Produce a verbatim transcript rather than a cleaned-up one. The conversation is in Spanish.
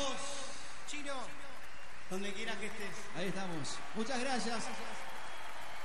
vos, Chino, donde quiera que estés. Ahí estamos. Muchas gracias.